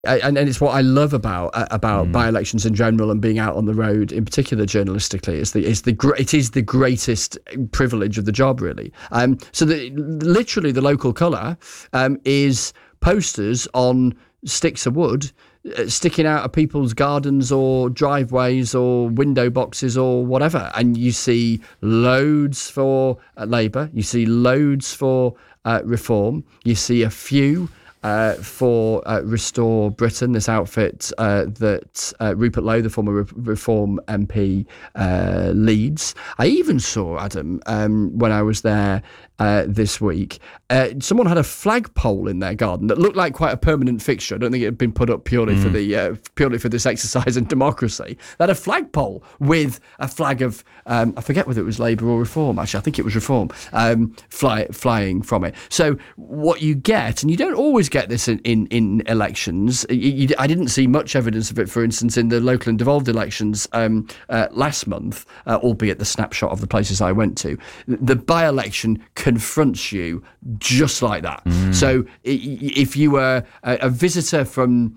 And it's what I love about by-elections in general and being out on the road in particular journalistically. It is the greatest privilege of the job, really. So literally the local colour is posters on sticks of wood sticking out of people's gardens or driveways or window boxes or whatever. And you see loads for Labour, you see loads for Reform, you see a few for Restore Britain, this outfit that Rupert Lowe, the former Reform MP, leads. I even saw, Adam, when I was there this week, someone had a flagpole in their garden that looked like quite a permanent fixture. I don't think it had been put up purely for this exercise in democracy. They had a flagpole with a flag of, I forget whether it was Labour or Reform, actually. I think it was Reform, flying from it. So what you get, and you don't always get this in elections. I didn't see much evidence of it, for instance, in the local and devolved elections last month, albeit the snapshot of the places I went to. The by-election confronts you just like that. So if you were a visitor from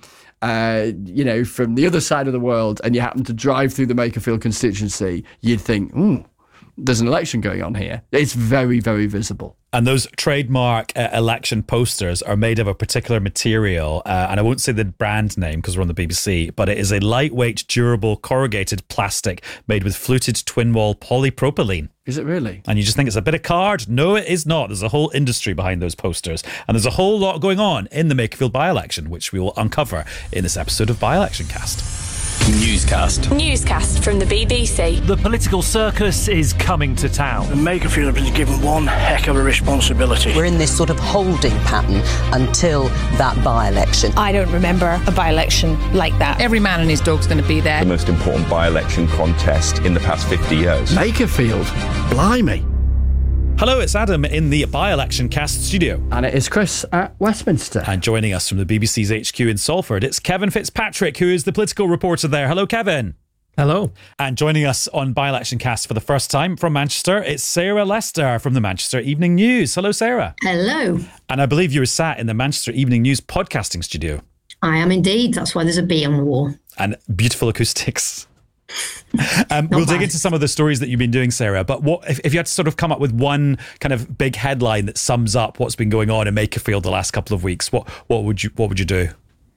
from the other side of the world and you happen to drive through the Makerfield constituency, you'd think, there's an election going on here. It's very, very visible. And those trademark election posters are made of a particular material, and I won't say the brand name because we're on the BBC, but it is a lightweight, durable, corrugated plastic made with fluted twin-wall polypropylene. Is it really? And you just think it's a bit of card? No, it is not. There's a whole industry behind those posters, and there's a whole lot going on in the Makerfield by-election, which we will uncover in this episode of By-Election Cast. Newscast from the BBC. The political circus is coming to town. And Makerfield have been given one heck of a responsibility. We're in this sort of holding pattern until that by-election. I don't remember a by-election like that. Every man and his dog's going to be there. The most important by-election contest in the past 50 years. Makerfield, blimey. Hello, it's Adam in the By-Election Cast studio. And it is Chris at Westminster. And joining us from the BBC's HQ in Salford, it's Kevin Fitzpatrick, who is the political reporter there. Hello, Kevin. Hello. And joining us on By-Election Cast for the first time from Manchester, it's Sarah Lester from the Manchester Evening News. Hello, Sarah. Hello. And I believe you were sat in the Manchester Evening News podcasting studio. I am indeed. That's why there's a bee on the wall. And beautiful acoustics. We'll dig into some of the stories that you've been doing, Sarah, but what if you had to sort of come up with one kind of big headline that sums up what's been going on in Makerfield the last couple of weeks, what would you do?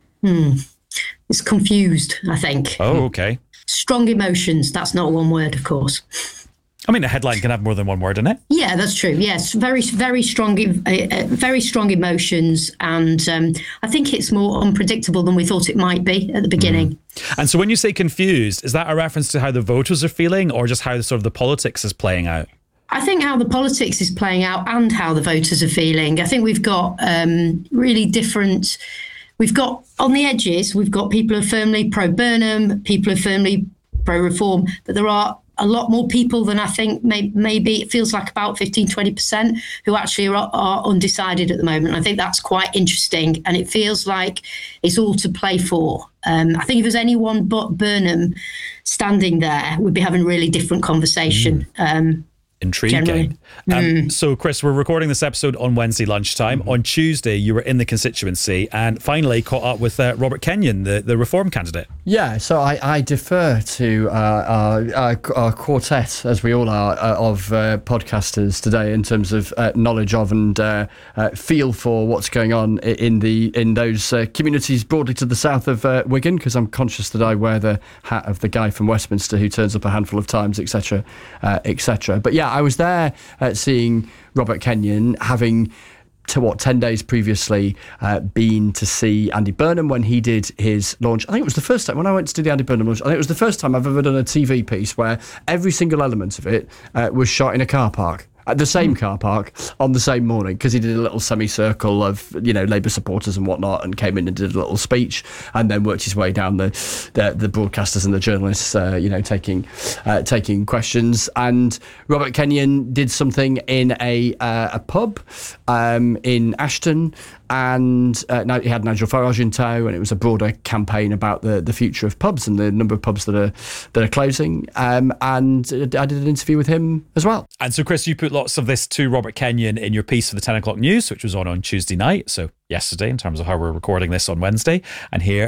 It's confused, I think. Oh, okay. Strong emotions. That's not one word, of course. I mean, a headline can have more than one word in it. Yeah, that's true. Yes, very, very strong emotions, and I think it's more unpredictable than we thought it might be at the beginning. And so, when you say confused, is that a reference to how the voters are feeling, or just how sort of the politics is playing out? I think how the politics is playing out and how the voters are feeling. I think we've got really different. We've got on the edges. We've got people who are firmly pro-Burnham, people who are firmly pro-reform, but there are a lot more people than I think maybe it feels like about 15-20% who actually are undecided at the moment. I think that's quite interesting, and it feels like it's all to play for. I think if there's anyone but Burnham standing there, we'd be having a really different conversation. Intriguing. So, Chris, we're recording this episode on Wednesday lunchtime. On Tuesday, you were in the constituency and finally caught up with Robert Kenyon, the Reform candidate. Yeah, so I defer to our quartet, as we all are, of podcasters today in terms of knowledge of and feel for what's going on in those communities broadly to the south of Wigan, because I'm conscious that I wear the hat of the guy from Westminster who turns up a handful of times, etc., etc. But yeah, I was there seeing Robert Kenyon, having 10 days previously been to see Andy Burnham when he did his launch. I think it was the first time when I went to do the Andy Burnham launch. I think it was the first time I've ever done a TV piece where every single element of it was shot in a car park. At the same car park on the same morning, because he did a little semicircle of Labour supporters and whatnot, and came in and did a little speech, and then worked his way down the broadcasters and the journalists, taking questions. And Robert Kenyon did something in a pub in Ashton, and now he had Nigel Farage in tow, and it was a broader campaign about the future of pubs and the number of pubs that are closing. And I did an interview with him as well. And so, Chris, you put lots of this to Robert Kenyon in your piece for the 10 o'clock news, which was on Tuesday night, so yesterday in terms of how we're recording this on Wednesday. And here